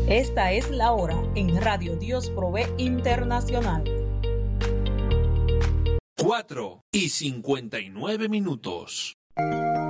Esta es la hora en Radio Dios Provee Internacional. 4:59.